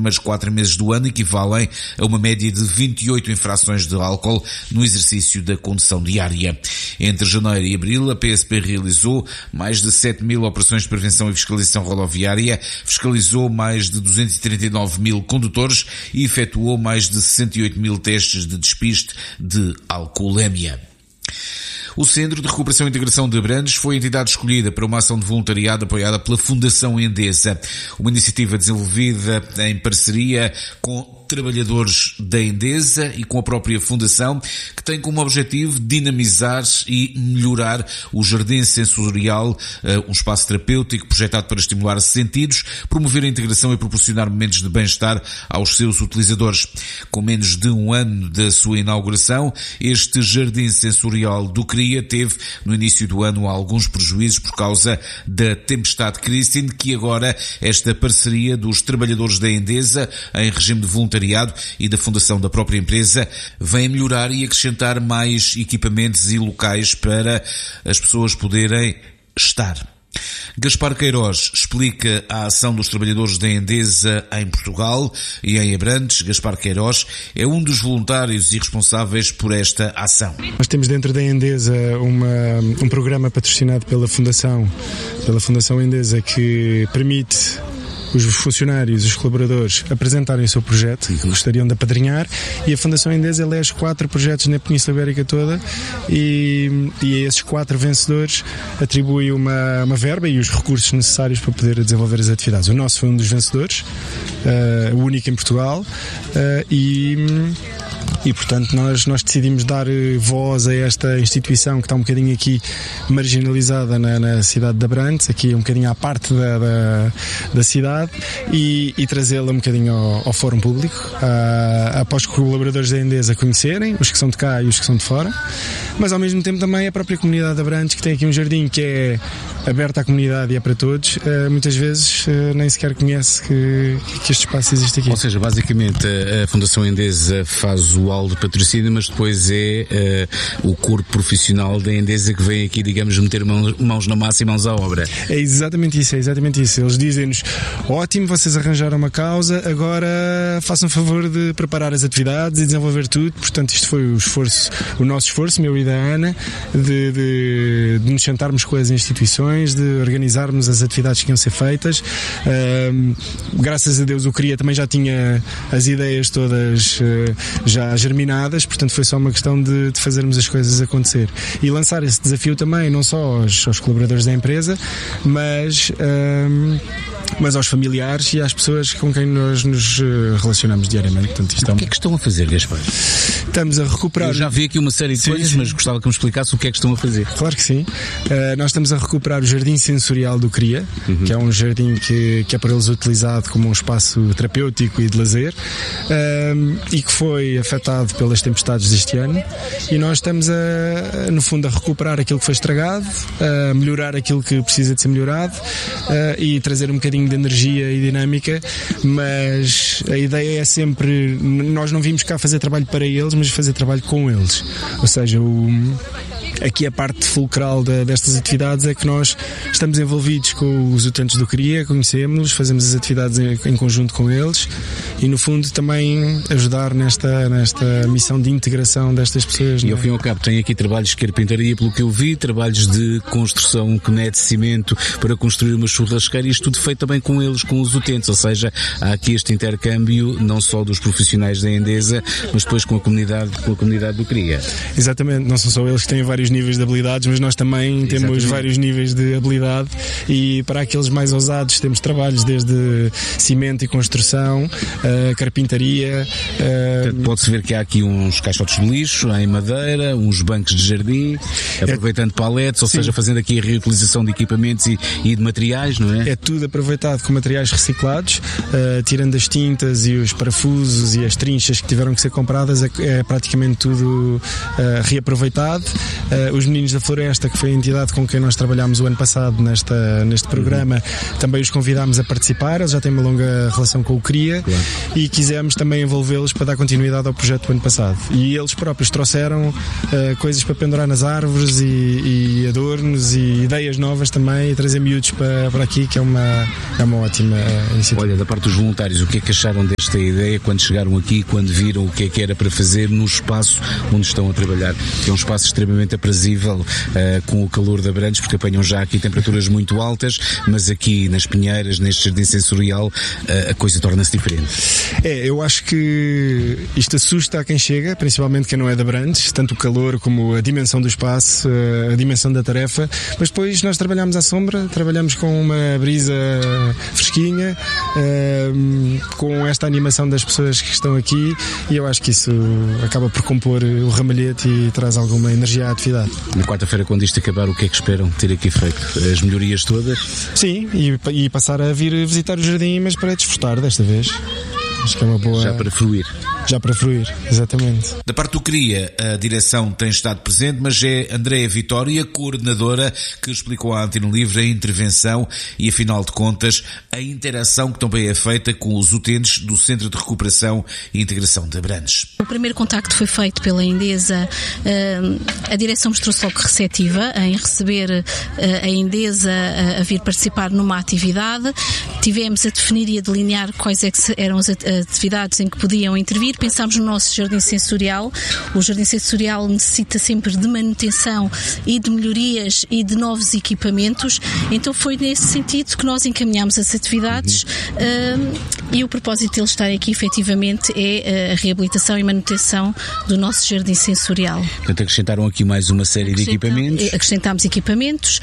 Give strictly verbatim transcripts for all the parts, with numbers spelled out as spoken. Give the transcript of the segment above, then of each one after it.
primeiros quatro meses do ano equivalem a uma média de vinte e oito infrações de álcool no exercício da condução diária. Entre janeiro e abril, a P S P realizou mais de sete mil operações de prevenção e fiscalização rodoviária, fiscalizou mais de duzentos e trinta e nove mil condutores e efetuou mais de sessenta e oito mil testes de despiste de alcoolemia. O Centro de Recuperação e Integração de Abrantes foi a entidade escolhida para uma ação de voluntariado apoiada pela Fundação Endesa, uma iniciativa desenvolvida em parceria com trabalhadores da Endesa e com a própria Fundação, que tem como objetivo dinamizar e melhorar o jardim sensorial, um espaço terapêutico projetado para estimular sentidos, promover a integração e proporcionar momentos de bem-estar aos seus utilizadores. Com menos de um ano da sua inauguração, este jardim sensorial do CRIA teve, no início do ano, alguns prejuízos por causa da tempestade Christine, que agora esta parceria dos trabalhadores da Endesa, em regime de voluntariado, e da fundação da própria empresa, vem melhorar e acrescentar mais equipamentos e locais para as pessoas poderem estar. Gaspar Queiroz explica a ação dos trabalhadores da Endesa em Portugal e em Abrantes. Gaspar Queiroz é um dos voluntários e responsáveis por esta ação. Nós temos dentro da Endesa uma, um programa patrocinado pela Fundação, pela Fundação Endesa, que permite os funcionários, os colaboradores apresentarem o seu projeto que gostariam de apadrinhar, e a Fundação Endesa elege quatro projetos na Península Ibérica toda e, e a esses quatro vencedores atribui uma, uma verba e os recursos necessários para poder desenvolver as atividades. O nosso foi um dos vencedores, uh, o único em Portugal, uh, e... E, portanto, nós, nós decidimos dar voz a esta instituição que está um bocadinho aqui marginalizada na, na cidade de Abrantes, aqui um bocadinho à parte da, da, da cidade, e, e trazê-la um bocadinho ao, ao fórum público, uh, após que os colaboradores da Endesa conhecerem, os que são de cá e os que são de fora, mas ao mesmo tempo também a própria comunidade de Abrantes, que tem aqui um jardim que é aberto à comunidade e é para todos, uh, muitas vezes uh, nem sequer conhece que, que este espaço existe aqui. Ou seja, basicamente a Fundação Endesa faz o hall de patrocínio, mas depois é uh, o corpo profissional da Endesa que vem aqui, digamos, meter mãos, mãos na massa e mãos à obra. É exatamente isso, é exatamente isso. Eles dizem-nos, ótimo, vocês arranjaram uma causa, agora façam favor de preparar as atividades e desenvolver tudo. Portanto, isto foi o esforço, o nosso esforço, meu e da Ana, de, de, de nos sentarmos com as instituições, de organizarmos as atividades que iam ser feitas. Uh, graças a Deus o CRIA também já tinha as ideias todas uh, já germinadas, portanto foi só uma questão de, de fazermos as coisas acontecer. E lançar esse desafio também, não só aos, aos colaboradores da empresa, mas, uh, mas aos familiares e às pessoas com quem nós nos relacionamos diariamente. Portanto, isto o que é que estão a fazer, Gaspar? Estamos a recuperar... Eu já vi aqui uma série de sim, coisas, sim. Mas gostava que me explicasse o que é que estão a fazer. Claro que sim. Uh, nós estamos a recuperar o Jardim Sensorial do CRIA, uhum. que é um jardim que, que é por eles utilizado como um espaço terapêutico e de lazer, uh, e que foi afetado pelas tempestades deste ano, e nós estamos a, no fundo a recuperar aquilo que foi estragado, a melhorar aquilo que precisa de ser melhorado, uh, e trazer um bocadinho de energia e dinâmica, mas a ideia é sempre, nós não vimos cá fazer trabalho para eles, mas fazer trabalho com eles, ou seja, o aqui a parte fulcral de, destas atividades é que nós estamos envolvidos com os utentes do CRIA, conhecemos-los, fazemos as atividades em, em conjunto com eles e no fundo também ajudar nesta, nesta missão de integração destas pessoas. E ao fim e ao cabo tem aqui trabalhos de carpintaria, pelo que eu vi, trabalhos de construção, um cané de cimento para construir uma churrasqueira, isto tudo feito também com eles, com os utentes, ou seja, há aqui este intercâmbio não só dos profissionais da Endesa, mas depois com a comunidade, com a comunidade do CRIA. Exatamente, não são só eles que têm vários níveis de habilidades, mas nós também temos Exatamente. vários níveis de habilidade e para aqueles mais ousados temos trabalhos desde cimento e construção, uh, carpintaria. Uh... Pode-se ver que há aqui uns caixotes de lixo em madeira, uns bancos de jardim, aproveitando é... paletes, ou Sim. seja, fazendo aqui a reutilização de equipamentos e, e de materiais, não é? É tudo aproveitado com materiais reciclados, uh, tirando as tintas e os parafusos e as trinchas que tiveram que ser compradas, é, é praticamente tudo uh, reaproveitado. Uh, os Meninos da Floresta, que foi a entidade com quem nós trabalhámos o ano passado nesta, neste programa, uhum. também os convidámos a participar, eles já têm uma longa relação com o CRIA, claro. e quisemos também envolvê-los para dar continuidade ao projeto do ano passado. E eles próprios trouxeram uh, coisas para pendurar nas árvores e, e adornos e ideias novas também, e trazer miúdos para, para aqui, que é uma, é uma ótima uh, iniciativa. Olha, da parte dos voluntários, o que é que acharam desta ideia quando chegaram aqui, quando viram o que é que era para fazer no espaço onde estão a trabalhar? É um espaço extremamente aprazível, uh, com o calor de Abrantes, porque apanham já aqui temperaturas muito altas, mas aqui nas Pinheiras, neste jardim sensorial, uh, a coisa torna-se diferente. É, eu acho que isto assusta a quem chega, principalmente quem não é de Abrantes, tanto o calor como a dimensão do espaço, a dimensão da tarefa, mas depois nós trabalhamos à sombra, trabalhamos com uma brisa fresquinha, com esta animação das pessoas que estão aqui, e eu acho que isso acaba por compor o ramalhete e traz alguma energia à atividade. Na quarta-feira, quando isto acabar, o que é que esperam ter aqui feito? As melhorias todas? Sim, e, e passar a vir visitar o jardim, mas para desfrutar desta vez. Acho que é uma boa... Já para fruir. Já para fruir, exatamente. Da parte do CRIA, a direção tem estado presente, mas é Andréa Vitória, coordenadora, que explicou à Antena Livre a intervenção e, afinal de contas, a interação que também é feita com os utentes do Centro de Recuperação e Integração de Abrantes. O primeiro contacto foi feito pela Endesa. A direção mostrou-se logo receptiva em receber a Endesa a vir participar numa atividade. Tivemos a definir e a delinear quais é que eram as atividades em que podiam intervir. Pensámos no nosso jardim sensorial. O jardim sensorial necessita sempre de manutenção e de melhorias e de novos equipamentos. Então foi nesse sentido que nós encaminhámos as atividades, uhum. uh, e o propósito deles estarem aqui efetivamente é a reabilitação e manutenção do nosso jardim sensorial. Portanto, acrescentaram aqui mais uma série de equipamentos. Acrescentámos equipamentos,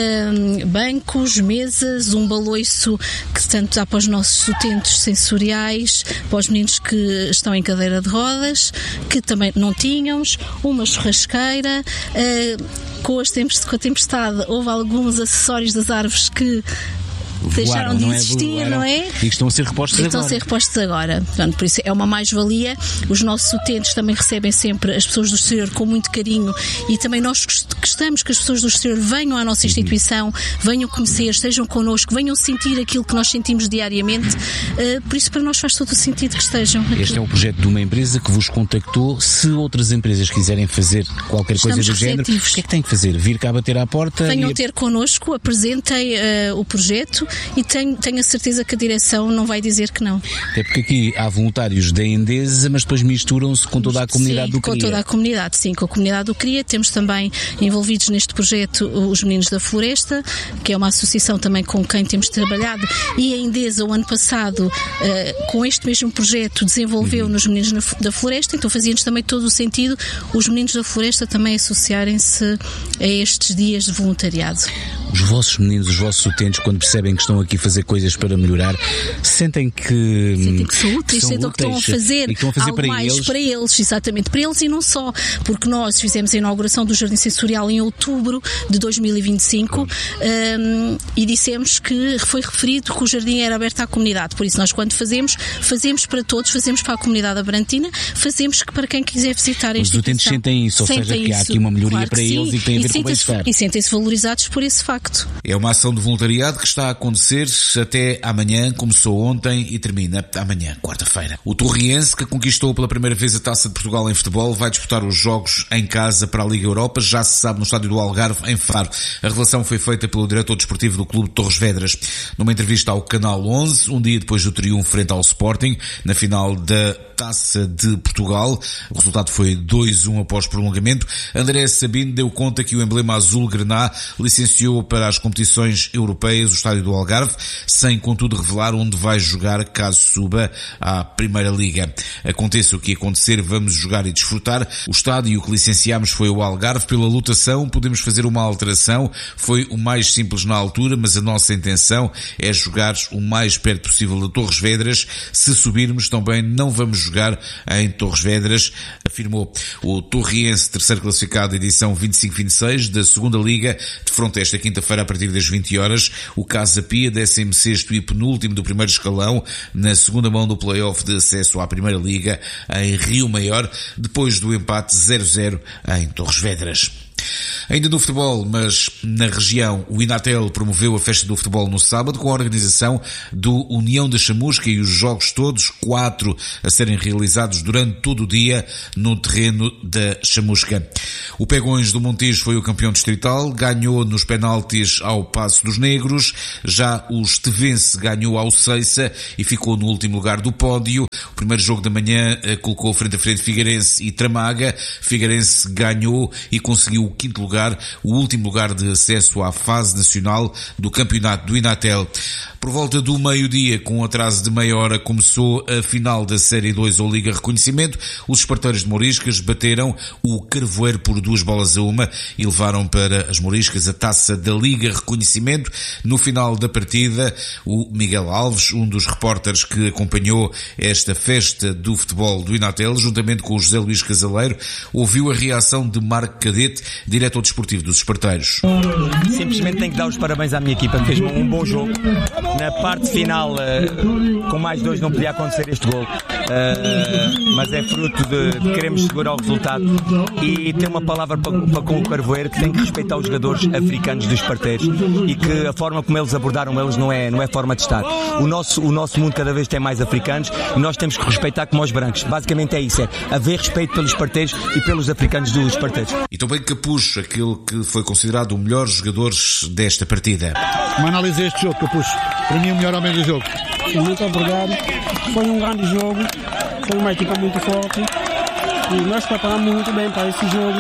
uh, bancos, mesas, um baloiço que tanto dá para os nossos utentes sensoriais, para os meninos que estão em cadeira de rodas, que também não tínhamos, uma churrasqueira, uh, com, as tempest- com a tempestade houve alguns acessórios das árvores que deixaram de existir, não é? E que estão a ser repostos agora. Estão a ser repostos agora. Portanto, por isso é uma mais-valia. Os nossos utentes também recebem sempre as pessoas do exterior com muito carinho, e também nós gostamos que as pessoas do exterior venham à nossa instituição, venham conhecer, estejam connosco, venham sentir aquilo que nós sentimos diariamente. Por isso, para nós faz todo o sentido que estejam aqui. Este é um projeto de uma empresa que vos contactou. Se outras empresas quiserem fazer qualquer Estamos coisa do género, o que é que têm que fazer? Vir cá bater à porta? Venham e... ter connosco, apresentem uh, o projeto, e tenho, tenho a certeza que a direção não vai dizer que não. Até porque aqui há voluntários da Endesa, mas depois misturam-se com toda a comunidade sim, do CRIA. com toda a comunidade, sim, com a comunidade do CRIA. Temos também envolvidos neste projeto os Meninos da Floresta, que é uma associação também com quem temos trabalhado, e a Endesa o ano passado, uh, com este mesmo projeto, desenvolveu uhum. nos Meninos da Floresta, então fazia-nos também todo o sentido os Meninos da Floresta também associarem-se a estes dias de voluntariado. Os vossos meninos, os vossos utentes, quando percebem que estão aqui a fazer coisas para melhorar, sentem que, sentem que são úteis, sentem que estão a fazer, que estão a fazer algo para mais eles. para eles, exatamente, para eles, e não só, porque nós fizemos a inauguração do Jardim Sensorial em outubro de dois mil e vinte e cinco, um, e dissemos que foi referido que o jardim era aberto à comunidade, por isso nós quando fazemos, fazemos para todos, fazemos para a comunidade abrantina, fazemos para quem quiser visitar a instituição. Os utentes sentem isso, ou sentem seja, que há aqui uma melhoria claro para eles sim, e que tem a ver e com o bem-estar. E sentem-se valorizados por esse facto. É uma ação de voluntariado que está a acontecer até amanhã, começou ontem e termina amanhã, quarta-feira. O Torriense, que conquistou pela primeira vez a Taça de Portugal em futebol, vai disputar os jogos em casa para a Liga Europa, já se sabe, no estádio do Algarve, em Faro. A revelação foi feita pelo diretor desportivo do clube de Torres Vedras. Numa entrevista ao Canal onze, um dia depois do triunfo frente ao Sporting, na final da Taça de Portugal, o resultado foi dois a um após prolongamento, André Sabino deu conta que o emblema azul-grená licenciou para as competições europeias o estádio do Algarve, sem contudo revelar onde vai jogar caso suba à Primeira Liga. Aconteça o que acontecer, vamos jogar e desfrutar. O estádio que licenciámos foi o Algarve. Pela lotação podemos fazer uma alteração, foi o mais simples na altura, mas a nossa intenção é jogar o mais perto possível de Torres Vedras. Se subirmos também não vamos jogar em Torres Vedras, afirmou. O Torriense, terceiro classificado, edição vinte e cinco vinte e seis da segunda Liga, defronta esta quinta-feira a partir das vinte horas o Casa Pia, décimo sexto e penúltimo do primeiro escalão, na segunda mão do play-off de acesso à Primeira Liga em Rio Maior, depois do empate zero a zero em Torres Vedras. Ainda no futebol, mas na região, o Inatel promoveu a festa do futebol no sábado com a organização do União da Chamusca e os jogos todos, quatro a serem realizados durante todo o dia no terreno da Chamusca. O Pegões do Montijo foi o campeão distrital, ganhou nos penaltis ao Paço dos Negros, já o Estevense ganhou ao Ceiça e ficou no último lugar do pódio. O primeiro jogo da manhã colocou frente a frente Figueirense e Tramaga. Figueirense ganhou e conseguiu o quinto lugar, o último lugar de acesso à fase nacional do campeonato do Inatel. Por volta do meio-dia, com um atraso de meia hora, começou a final da Série dois ou Liga Reconhecimento. Os esparteiros de Mouriscas bateram o Carvoeiro por duas bolas a uma e levaram para as Mouriscas a taça da Liga Reconhecimento. No final da partida, o Miguel Alves, um dos repórteres que acompanhou esta festa do futebol do Inatel, juntamente com o José Luís Casaleiro, ouviu a reação de Marco Cadete, diretor desportivo dos esparteiros. Simplesmente tenho que dar os parabéns à minha equipa, que fez um bom jogo. Na parte final, uh, com mais dois não podia acontecer este gol, uh, mas é fruto de, de queremos segurar o resultado. E tem uma palavra para, para com o Carvoeiro, que tem que respeitar os jogadores africanos dos esparteiros e que a forma como eles abordaram eles não é, não é forma de estar. O nosso, o nosso mundo cada vez tem mais africanos e nós temos que respeitar como os brancos. Basicamente é isso, é haver respeito pelos esparteiros e pelos africanos dos esparteiros. E também Capucho, aquele que foi considerado o melhor jogador desta partida. Uma análise deste jogo, Capucho. Para mim, o melhor homem do jogo. Sim, muito obrigado. Foi um grande jogo. Foi uma equipa muito forte. E nós preparamos muito bem para esse jogo.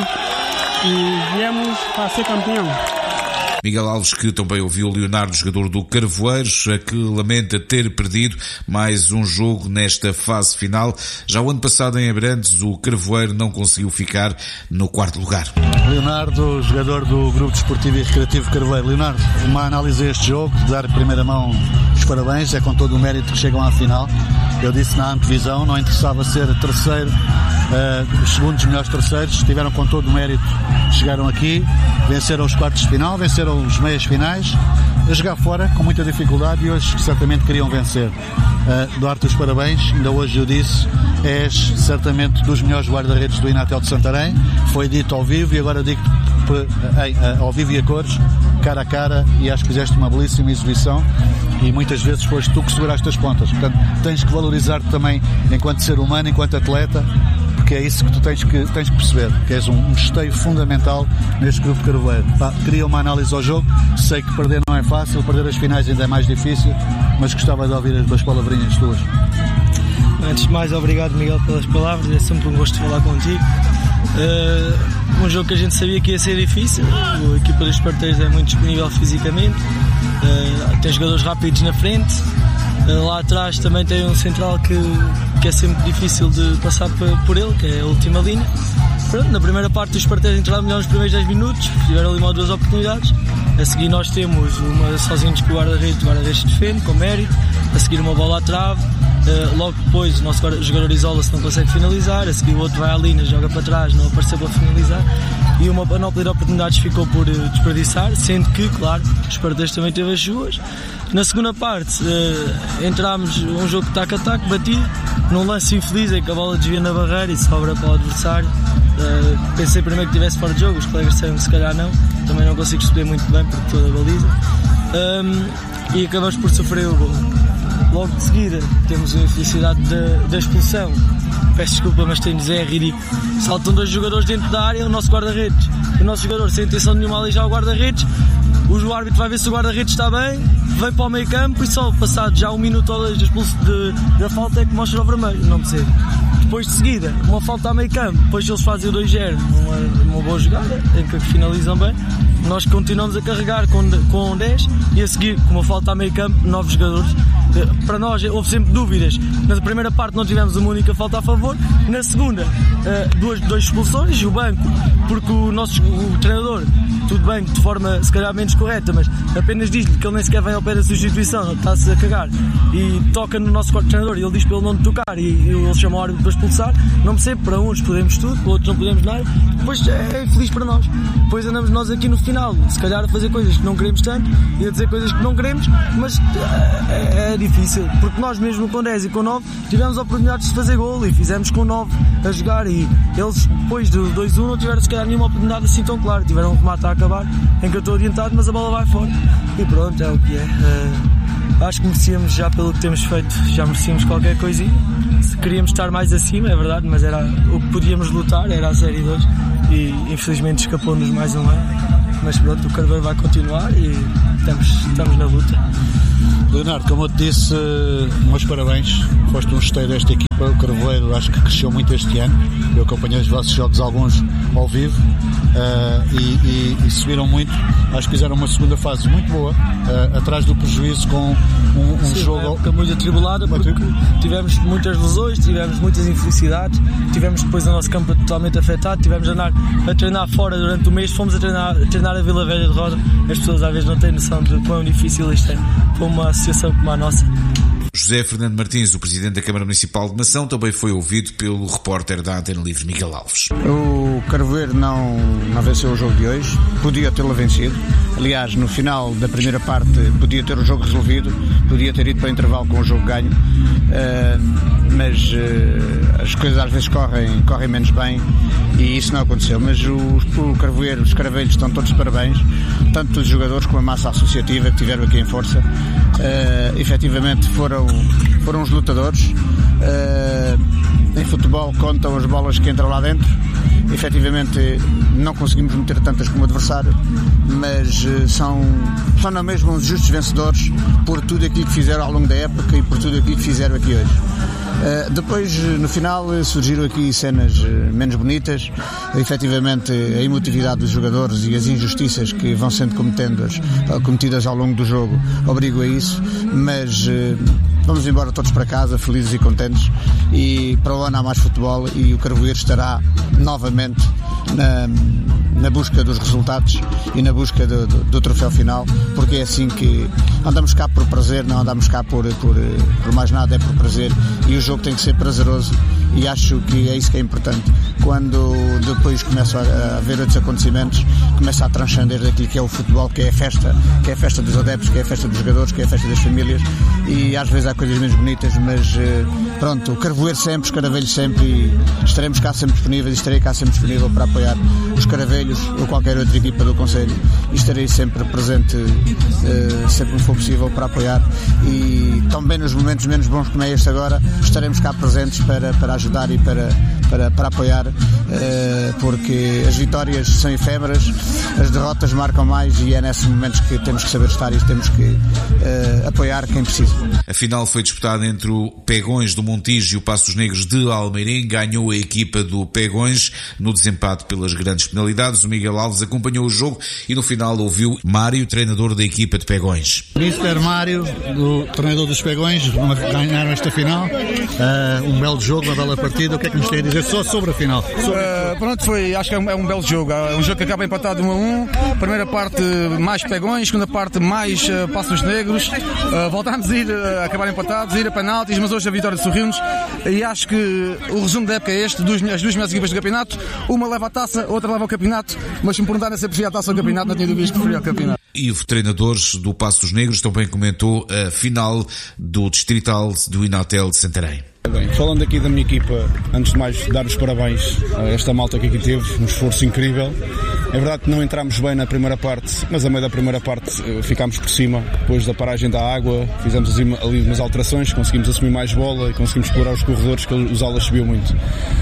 E viemos para ser campeão. Miguel Alves, que também ouviu o Leonardo, jogador do Carvoeiros, que lamenta ter perdido mais um jogo nesta fase final. Já o ano passado em Abrantes, o Carvoeiro não conseguiu ficar no quarto lugar. Leonardo, jogador do Grupo Desportivo e Recreativo Carvoeiro. Leonardo, uma análise a este jogo, de dar em primeira mão os parabéns, é com todo o mérito que chegam à final. Eu disse na antevisão, não interessava ser terceiro, uh, os segundos melhores terceiros, tiveram com todo o mérito, chegaram aqui, venceram os quartos de final, venceram os meias finais, a jogar fora com muita dificuldade e hoje certamente queriam vencer. Uh, Dou-te os parabéns, ainda hoje eu disse, és certamente dos melhores guarda-redes do Inatel de Santarém, foi dito ao vivo e agora digo ao vivo e a cores, cara a cara, e acho que fizeste uma belíssima exibição e muitas vezes foste tu que seguraste as pontas, portanto tens que valorizar-te também enquanto ser humano, enquanto atleta, porque é isso que tu tens que, tens que perceber, que és um, um esteio fundamental neste grupo Carvoeiro. Queria uma análise ao jogo, sei que perder não é fácil, perder as finais ainda é mais difícil, mas gostava de ouvir as palavrinhas tuas. Antes de mais, obrigado Miguel pelas palavras, é sempre um gosto de falar contigo. Uh, um jogo que a gente sabia que ia ser difícil, a equipa dos esparteiros é muito disponível fisicamente, uh, tem jogadores rápidos na frente, uh, lá atrás também tem um central que, que é sempre difícil de passar por ele, que é a última linha. Pronto, na primeira parte os esparteiros entraram melhor nos primeiros dez minutos, tiveram ali uma ou duas oportunidades. A seguir nós temos uma sozinhos com o guarda-redes, o guarda-redes defende com mérito, a seguir uma bola à trave, uh, logo depois o nosso jogador isola-se, não consegue finalizar, a seguir o outro vai à linha, joga para trás, não apareceu para finalizar e uma panóplia de oportunidades ficou por uh, desperdiçar, sendo que, claro, os esparteiros também teve as suas. Na segunda parte uh, entramos um jogo de taco-a-taco, batido, num lance infeliz em que a bola desvia na barreira e sobra para o adversário. Uh, pensei primeiro que estivesse fora de jogo, os colegas disseram que se calhar não, também não consigo perceber muito bem porque toda a baliza, um, e acabamos por sofrer o gol. Logo de seguida temos a infelicidade da, da expulsão, peço desculpa mas tenho de dizer, é ridículo, saltam dois jogadores dentro da área, o nosso guarda-redes, o nosso jogador sem intenção nenhuma a alijar o guarda-redes, o árbitro vai ver se o guarda-redes está bem, vem para o meio campo e só passado já um minuto ou dois de expulso de, da falta é que mostra o vermelho, não percebo. Depois de seguida, uma falta a meio campo, depois eles fazem o dois zero, uma, uma boa jogada, em que finalizam bem, nós continuamos a carregar com, com dez e a seguir, com uma falta a meio campo, nove jogadores. Para nós houve sempre dúvidas, na primeira parte não tivemos uma única falta a favor, na segunda duas, duas expulsões e o banco, porque o nosso o treinador, tudo bem, de forma se calhar menos correta, mas apenas diz-lhe que ele nem sequer vem ao pé da substituição, está-se a cagar e toca no nosso quarto treinador e ele diz para ele não de tocar e ele chama o árbitro para expulsar, não percebo, para uns podemos tudo, para outros não podemos nada, depois é infeliz para nós, depois andamos nós aqui no final, se calhar a fazer coisas que não queremos tanto e a dizer coisas que não queremos, mas é, é difícil, porque nós mesmo com dez e com nove tivemos oportunidades de fazer gol e fizemos com nove a jogar, e eles depois do dois a um não tiveram se calhar nenhuma oportunidade assim tão clara, tiveram um remate a acabar em que eu estou orientado, mas a bola vai fora e pronto, é o que é. Uh, acho que merecíamos, já pelo que temos feito, já merecíamos qualquer coisinha. Se queríamos estar mais acima, é verdade, mas era o que podíamos lutar, era a série dois e infelizmente escapou-nos mais um ano. Mas pronto, o Carveiro vai continuar e estamos, estamos na luta. Leonardo, como eu te disse, meus parabéns, foste um esteio desta equipa. O Carvoeiro acho que cresceu muito este ano. Eu acompanhei os vossos jogos, alguns ao vivo, uh, e, e, e subiram muito. Acho que fizeram uma segunda fase muito boa, uh, atrás do prejuízo com um, um Sim, jogo... uma época muito atribulada, porque tivemos muitas lesões, tivemos muitas infelicidades, tivemos depois o nosso campo totalmente afetado, tivemos a, andar, a treinar fora durante o mês, fomos a treinar, a treinar a Vila Velha de Roda. As pessoas às vezes não têm noção de quão difícil isto é para uma associação como a nossa. José Fernando Martins, o Presidente da Câmara Municipal de Mação, também foi ouvido pelo repórter da Antena Livre, Miguel Alves. O Carvoeiro não, não venceu o jogo de hoje, podia tê-lo vencido. Aliás, no final da primeira parte podia ter o jogo resolvido, podia ter ido para o intervalo com o jogo ganho, uh, mas uh, as coisas às vezes correm, correm menos bem e isso não aconteceu. Mas o, o Carvoeiro, os Caravelhos estão todos de parabéns, tanto os jogadores como a massa associativa que tiveram aqui em força. Uh, efetivamente foram, foram os lutadores. Uh, em futebol contam as bolas que entram lá dentro. Efetivamente não conseguimos meter tantas como o adversário, mas uh, são, são na mesma os justos vencedores por tudo aquilo que fizeram ao longo da época e por tudo aquilo que fizeram aqui hoje. Uh, depois, no final, surgiram aqui cenas uh, menos bonitas. Efetivamente, a emotividade dos jogadores e as injustiças que vão sendo cometidas, uh, cometidas ao longo do jogo obrigam a isso, mas uh, vamos embora todos para casa, felizes e contentes, e para o ano há mais futebol e o Carvoeiro estará novamente na, na busca dos resultados e na busca do, do, do troféu final, porque é assim que andamos cá por prazer, não andamos cá por, por, por mais nada, é por prazer, e o jogo tem que ser prazeroso, e acho que é isso que é importante. Quando depois começa a haver outros acontecimentos, começa a transcender daquilo que é o futebol, que é a festa, que é a festa dos adeptos, que é a festa dos jogadores, que é a festa das famílias, e às vezes há coisas menos bonitas, mas pronto, o Carvoeiro sempre, os Caravelhos sempre, e estaremos cá sempre disponíveis, e estarei cá sempre disponível para apoiar os Caravelhos ou qualquer outra equipa do Conselho, e estarei sempre presente, uh, sempre que for possível, para apoiar, e também nos momentos menos bons como é este agora, estaremos cá presentes para, para ajudar e para, para, para apoiar, uh, porque as vitórias são efêmeras, as derrotas marcam mais, e é nesses momentos que temos que saber estar e temos que uh, apoiar quem precisa. A final foi disputada entre o Pegões do Montijo e o Passos Negros de Almeirim. Ganhou a equipa do Pegões no desempate pelas grandes penalidades. O Miguel Alves acompanhou o jogo e no final ouviu Mário, treinador da equipa de Pegões. mister Mário, do treinador dos Pegões, ganharam esta final. Uh, um belo jogo, uma bela partida. O que é que nos tem a dizer só sobre a final? Sobre... Uh, pronto, foi, acho que é um, é um belo jogo. É um jogo que acaba empatado um a um. Primeira parte mais Pegões, segunda parte mais uh, Passos Negros. Uh, voltámos a ir, uh, acabar empatados, a ir a penaltis, mas hoje a vitória sorriu-nos. E acho que o resumo da época é este: duas, as duas melhores equipas do campeonato. Uma leva a taça, outra leva o campeonato. Mas se me perguntarem se eu preferia a taça ou o campeonato, não tinha dúvidas que preferia o campeonato. E o treinador do Passos Negros também comentou a final do Distrital do Inatel de Santarém. Bem, falando aqui da minha equipa, antes de mais dar os parabéns a esta malta que aqui teve, um esforço incrível. É verdade que não entramos bem na primeira parte, mas a meio da primeira parte ficámos por cima, depois da paragem da água, fizemos ali umas alterações, conseguimos assumir mais bola e conseguimos explorar os corredores, que os alas subiu muito.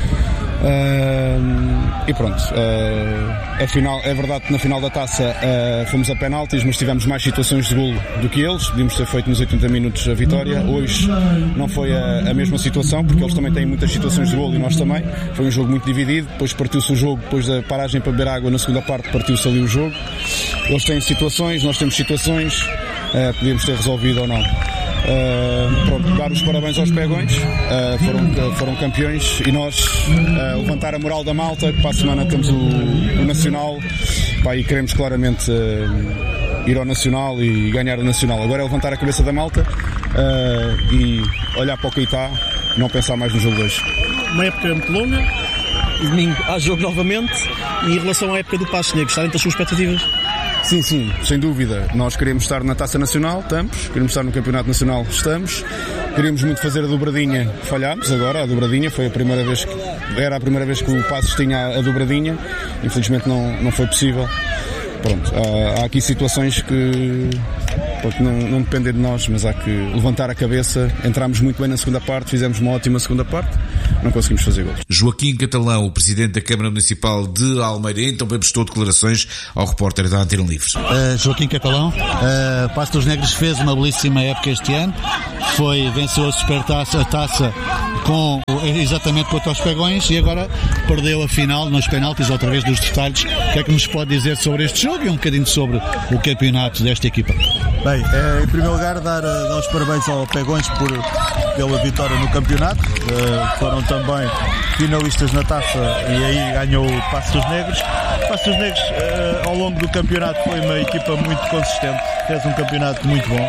Uh, e pronto, uh, a final, é verdade que na final da taça uh, fomos a penaltis, mas tivemos mais situações de golo do que eles. Podíamos ter feito nos oitenta minutos a vitória. Hoje não foi a, a mesma situação, porque eles também têm muitas situações de golo e nós também. Foi um jogo muito dividido, depois partiu-se o jogo, depois da paragem para beber água na segunda parte partiu-se ali o jogo. Eles têm situações, nós temos situações, uh, podíamos ter resolvido ou não. Uh, pronto, dar os parabéns aos Pegões, uh, foram, foram campeões, e nós uh, levantar a moral da malta, que para a semana temos o, o Nacional, pá, e queremos claramente uh, ir ao Nacional e ganhar o Nacional. Agora é levantar a cabeça da malta uh, e olhar para o que está, não pensar mais no jogo de hoje. Uma época muito longa, domingo há jogo novamente, e em relação à época do Passos Negros, está dentro das suas expectativas? Sim, sim, sem dúvida. Nós queremos estar na Taça Nacional, estamos. Queremos estar no Campeonato Nacional, estamos. Queríamos muito fazer a dobradinha, falhámos agora. A dobradinha foi a primeira vez que, era a primeira vez que o Passos tinha a dobradinha. Infelizmente não, não foi possível. Pronto, há, há aqui situações que pronto, não, não dependem de nós, mas há que levantar a cabeça. Entramos muito bem na segunda parte, fizemos uma ótima segunda parte, não conseguimos fazer gols. Joaquim Catalão, o presidente da Câmara Municipal de Almeirim, também prestou declarações ao repórter da Antena Livre. Uh, Joaquim Catalão, uh, Paços dos Negros fez uma belíssima época este ano, foi, venceu a Supertaça, a taça com, exatamente contra os Pegões, e agora perdeu a final nos penaltis, outra vez dos detalhes. O que é que nos pode dizer sobre este jogo e um bocadinho sobre o campeonato desta equipa? Bem, é, em primeiro lugar dar, dar os parabéns ao Pegões por, pela vitória no campeonato. Uh, foram também finalistas na taça e aí ganhou o Paços dos Negros. Paços dos Negros uh, ao longo do campeonato foi uma equipa muito consistente, fez um campeonato muito bom.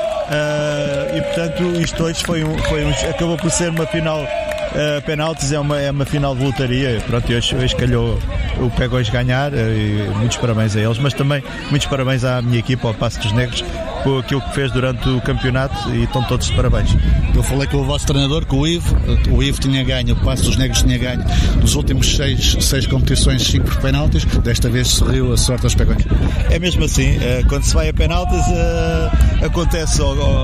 Uh, e portanto isto hoje foi um, foi um, acabou por ser uma final uh, penaltis, é uma, é uma final de lotaria. Pronto, hoje, hoje calhou o Pegões ganhar, uh, e muitos parabéns a eles, mas também muitos parabéns à minha equipa, ao Paços dos Negros, por aquilo que fez durante o campeonato, e estão todos de parabéns. Eu falei com o vosso treinador, com o Ivo. O Ivo tinha ganho, o Paços dos Negros tinha ganho nos últimos seis, seis competições, cinco por penaltis. Desta vez sorriu a sorte aos Pegões. É mesmo assim, quando se vai a penaltis acontece,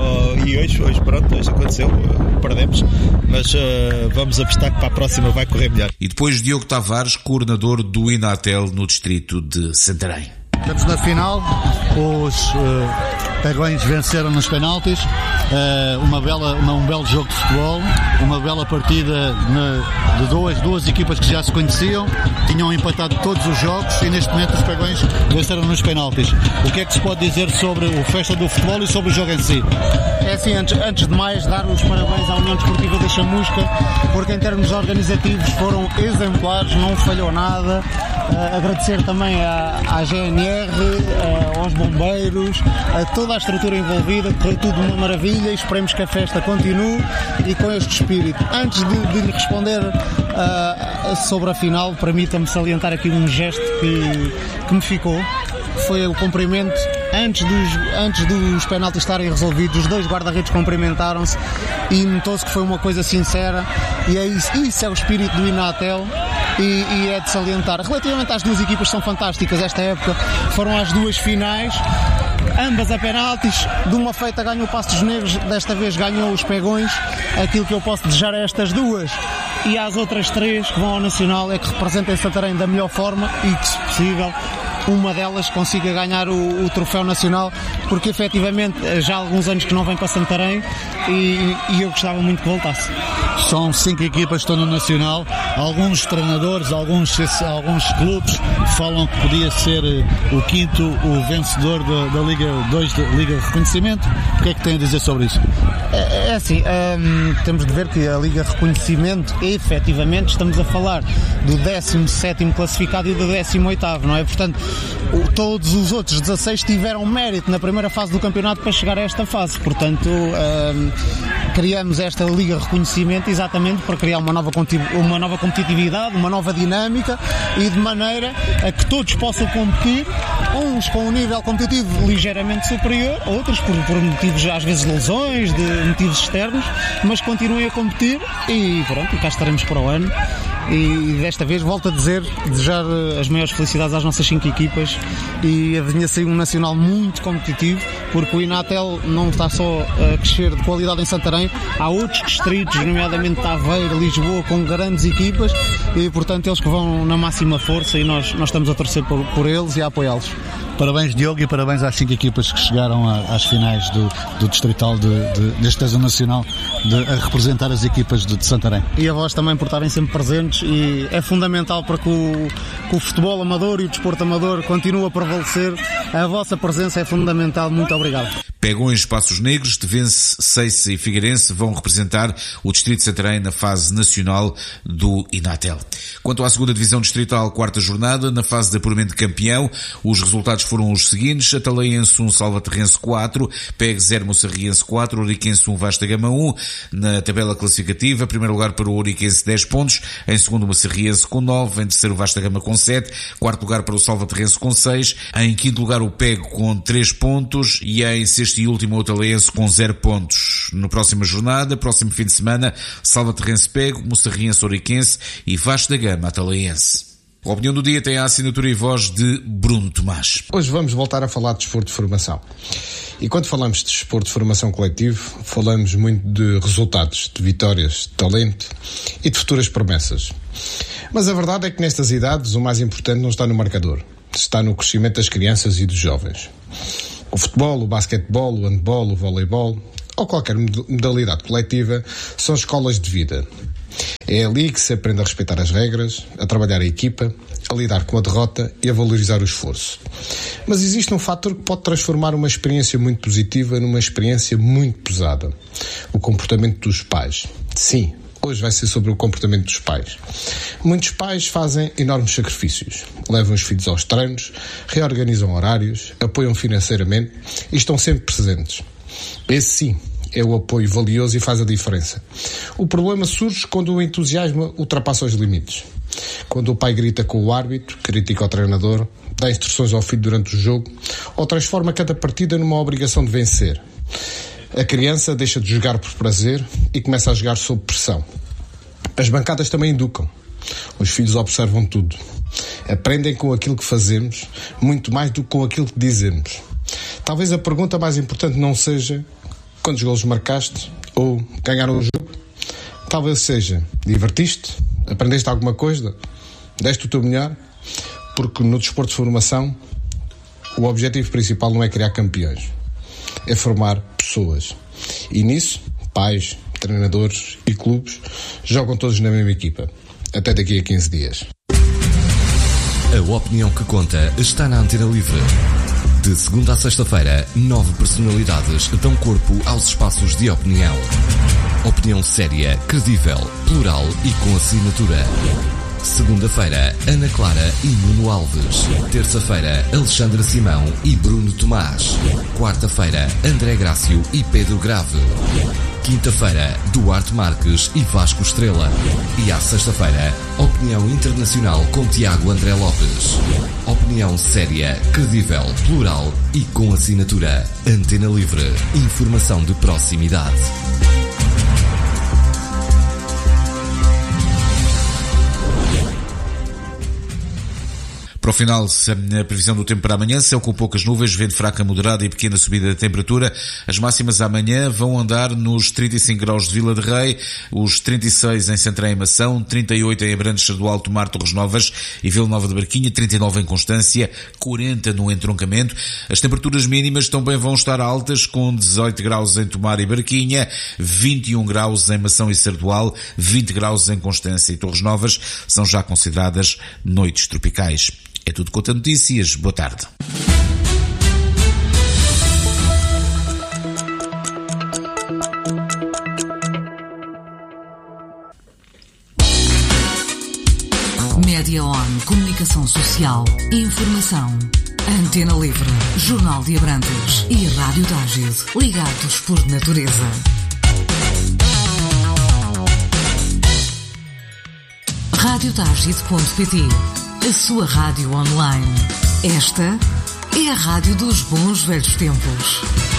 e hoje, hoje pronto, hoje aconteceu, perdemos, mas vamos apostar que para a próxima vai correr melhor. E depois Diogo Tavares, coordenador do Inatel no distrito de Santarém. Estamos na final, os uh, Pegões venceram nos penaltis, uh, uma bela, uma, um belo jogo de futebol, uma bela partida na, de duas, duas equipas que já se conheciam, tinham empatado todos os jogos e neste momento os Pegões venceram nos penaltis. O que é que se pode dizer sobre a festa do futebol e sobre o jogo em si? É assim, antes, antes de mais, dar os parabéns à União Desportiva da Chamusca, porque em termos organizativos foram exemplares, não falhou nada. Uh, agradecer também à, à G N R, uh, aos bombeiros, a toda a estrutura envolvida, foi tudo uma maravilha e esperemos que a festa continue e com este espírito. Antes de, de lhe responder uh, sobre a final, permita-me salientar aqui um gesto que, que me ficou, foi o cumprimento. Antes dos, antes dos penaltis estarem resolvidos, os dois guarda-redes cumprimentaram-se e notou-se que foi uma coisa sincera, e é isso, isso é o espírito do Inatel. E, e é de salientar. Relativamente às duas equipas, são fantásticas esta época, foram as duas finais, ambas a penaltis. De uma feita ganhou o Paços dos Negros, desta vez ganhou os Pegões. Aquilo que eu posso desejar a estas duas e às outras três que vão ao Nacional é que representem Santarém da melhor forma e que, se possível, uma delas consiga ganhar o, o troféu nacional, porque efetivamente já há alguns anos que não vem para Santarém e, e eu gostava muito que voltasse. São cinco equipas que estão no Nacional. Alguns treinadores, alguns, alguns clubes falam que podia ser o quinto o vencedor da, da Liga dois, da Liga de Reconhecimento. O que é que tem a dizer sobre isso? É, é assim, hum, temos de ver que a Liga Reconhecimento, efetivamente, estamos a falar do décimo sétimo classificado e do décimo oitavo, não é? Portanto, o, todos os outros dezasseis tiveram mérito na primeira fase do campeonato para chegar a esta fase. Portanto, hum, criamos esta Liga Reconhecimento exatamente para criar uma nova, uma nova competitividade, uma nova dinâmica e de maneira a que todos possam competir, uns com um nível competitivo ligeiramente superior, outros por, por motivos às vezes de lesões, de motivos externos, mas continuem a competir e pronto, cá estaremos para o ano. E desta vez volto a dizer, desejar as maiores felicidades às nossas cinco equipas e venha sair um Nacional muito competitivo, porque o Inatel não está só a crescer de qualidade em Santarém, há outros distritos, nomeadamente Aveiro, Lisboa, com grandes equipas e portanto eles que vão na máxima força e nós, nós estamos a torcer por, por eles e a apoiá-los. Parabéns, Diogo, e parabéns às cinco equipas que chegaram a, às finais do, do Distrital de, de, deste Teso Nacional, de, a representar as equipas de, de Santarém. E a vós também por estarem sempre presentes, e é fundamental para que o, que o futebol amador e o desporto amador continue a prevalecer. A vossa presença é fundamental. Muito obrigado. Pegões, Passos Negros, Tevense, Seiça e Figueirense vão representar o Distrito de Santarém na fase nacional do Inatel. Quanto à segunda divisão distrital, quarta jornada, na fase de apuramento de campeão, os resultados foram os seguintes: Ataleiense um, Salvaterrense quatro, Peg zero, Moçarriense quatro, Ouriquense um, Vasta Gama um. Na tabela classificativa, primeiro lugar para o Ouriquense dez pontos, em segundo o Moçarriense com nove, em terceiro o Vasta Gama com sete, quarto lugar para o Salvaterrense com seis, em quinto lugar o Peg com três pontos e em sexto e último o Ataleiense com zero pontos. Na próxima jornada, próximo fim de semana, Salvaterrense Peg, Moçarriense Ouriquense e Vasta Gama Ataleiense. A opinião do dia tem a assinatura e voz de Bruno Tomás. Hoje vamos voltar a falar de desporto de formação. E quando falamos de desporto de formação coletivo, falamos muito de resultados, de vitórias, de talento e de futuras promessas. Mas a verdade é que nestas idades o mais importante não está no marcador, está no crescimento das crianças e dos jovens. O futebol, o basquetebol, o handebol, o voleibol ou qualquer modalidade coletiva são escolas de vida. É ali que se aprende a respeitar as regras, a trabalhar a equipa, a lidar com a derrota e a valorizar o esforço. Mas existe um fator que pode transformar uma experiência muito positiva numa experiência muito pesada: o comportamento dos pais. Sim, hoje vai ser sobre o comportamento dos pais. Muitos pais fazem enormes sacrifícios, levam os filhos aos treinos, reorganizam horários, apoiam financeiramente e estão sempre presentes. Esse sim é o apoio valioso e faz a diferença. O problema surge quando o entusiasmo ultrapassa os limites. Quando o pai grita com o árbitro, critica o treinador, dá instruções ao filho durante o jogo ou transforma cada partida numa obrigação de vencer. A criança deixa de jogar por prazer e começa a jogar sob pressão. As bancadas também educam. Os filhos observam tudo. Aprendem com aquilo que fazemos, muito mais do que com aquilo que dizemos. Talvez a pergunta mais importante não seja quantos golos marcaste ou ganharam o jogo. Talvez seja: divertiste? Aprendeste alguma coisa? Deste o teu melhor? Porque no desporto de formação o objetivo principal não é criar campeões, é formar pessoas. E nisso, pais, treinadores e clubes jogam todos na mesma equipa. Até daqui a quinze dias. A opinião que conta está na Antena Livre. De segunda a sexta-feira, nove personalidades dão corpo aos espaços de opinião. Opinião séria, credível, plural e com assinatura. Segunda-feira, Ana Clara e Nuno Alves. Terça-feira, Alexandra Simão e Bruno Tomás. Quarta-feira, André Grácio e Pedro Grave. Quinta-feira, Duarte Marques e Vasco Estrela. E à sexta-feira, Opinião Internacional com Tiago André Lopes. Opinião séria, credível, plural e com assinatura. Antena Livre. Informação de proximidade. Para o final, a previsão do tempo para amanhã, céu com poucas nuvens, vento fraca, moderada e pequena subida da temperatura. As máximas amanhã vão andar nos trinta e cinco graus de Vila de Rei, os trinta e seis em Santarém e Mação, trinta e oito em Abrantes do Alto Mar, Torres Novas e Vila Nova de Barquinha, trinta e nove em Constância, quarenta no entroncamento. As temperaturas mínimas também vão estar altas, com dezoito graus em Tomar e Barquinha, vinte e um graus em Mação e Sardual, vinte graus em Constância e Torres Novas. São já consideradas noites tropicais. É tudo quanto a notícias. Boa tarde. Média On, comunicação social, informação. Antena Livre, Jornal de Abrantes e Rádio Tágide, ligados por natureza. rádio tágide ponto pt, a sua rádio online. Esta é a rádio dos bons velhos tempos.